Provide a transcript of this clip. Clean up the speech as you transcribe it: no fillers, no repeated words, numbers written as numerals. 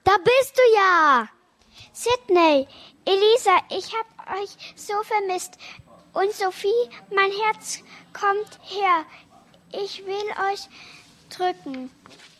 Da bist du ja! Sydney, Elisa, ich hab euch so vermisst. Und Sophie, mein Herz kommt her. Ich will euch drücken.